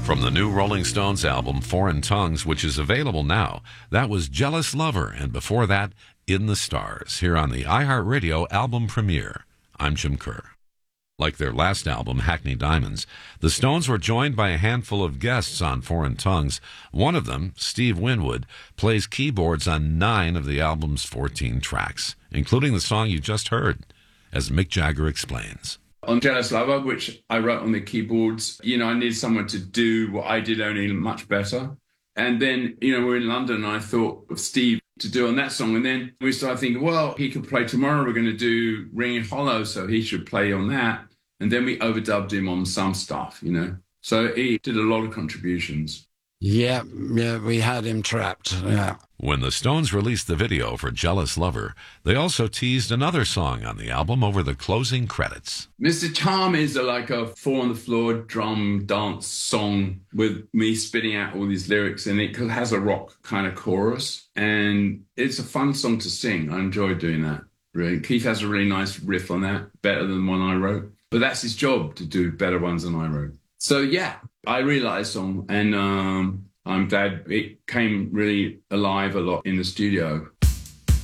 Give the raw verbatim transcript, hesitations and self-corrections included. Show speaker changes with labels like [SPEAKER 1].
[SPEAKER 1] From the new Rolling Stones album, Foreign Tongues, which is available now, that was Jealous Lover, and before that, In the Stars, here on the iHeartRadio album premiere. I'm Jim Kerr. Like their last album, Hackney Diamonds, the Stones were joined by a handful of guests on Foreign Tongues. One of them, Steve Winwood, plays keyboards on nine of the album's fourteen tracks, including the song you just heard, as Mick Jagger explains.
[SPEAKER 2] On Jealous Lover, which I wrote on the keyboards, you know, I needed someone to do what I did, only much better. And then, you know, we're in London, and I thought of Steve to do on that song. And then we started thinking, well, he could play tomorrow. We're going to do Ringing Hollow, so he should play on that. And then we overdubbed him on some stuff, you know. So he did a lot of contributions.
[SPEAKER 3] Yeah, yeah, we had him trapped, yeah.
[SPEAKER 1] When the Stones released the video for Jealous Lover, they also teased another song on the album over the closing credits.
[SPEAKER 2] Mister Charm is a, like a four-on-the-floor drum dance song with me spitting out all these lyrics, and it has a rock kind of chorus. And it's a fun song to sing. I enjoy doing that, really. Keith has a really nice riff on that, better than one I wrote. But that's his job, to do better ones than I wrote. So, yeah, I really like the song, and um, I'm glad it came really alive a lot in the studio.